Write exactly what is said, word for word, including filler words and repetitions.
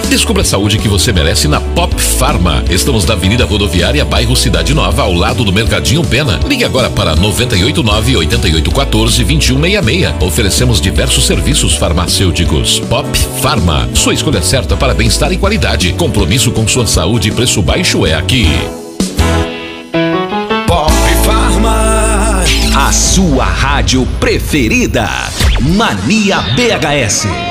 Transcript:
Descubra a saúde que você merece na Pop Pharma. Estamos na Avenida Rodoviária, bairro Cidade Nova, ao lado do Mercadinho Pena. Ligue agora para nove oito nove, oito oito um quatro, dois um seis seis. Oferecemos diversos serviços farmacêuticos. Pop Pharma, sua escolha certa para bem-estar e qualidade. Compromisso com sua saúde e preço baixo é aqui. Pop Pharma, a sua rádio preferida. Mania B H S.